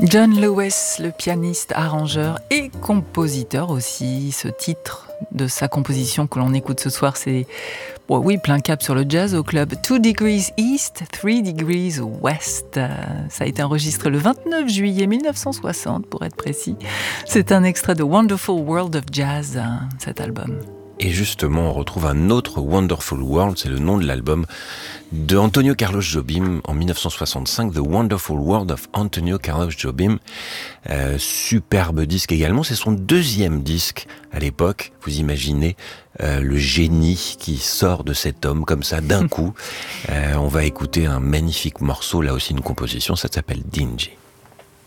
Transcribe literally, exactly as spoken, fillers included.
John Lewis, le pianiste, arrangeur et compositeur aussi. Ce titre de sa composition que l'on écoute ce soir, c'est, bon, oui, plein cap sur le jazz au club Two Degrees East, Three Degrees West. Ça a été enregistré le vingt-neuf juillet mille neuf cent soixante, pour être précis. C'est un extrait de Wonderful World of Jazz, cet album. Et justement, on retrouve un autre Wonderful World, c'est le nom de l'album de Antonio Carlos Jobim en mille neuf cent soixante-cinq, The Wonderful World of Antonio Carlos Jobim. Euh, superbe disque également, c'est son deuxième disque à l'époque. Vous imaginez euh, le génie qui sort de cet homme comme ça d'un coup. Euh, on va écouter un magnifique morceau, là aussi une composition, ça s'appelle Dingy.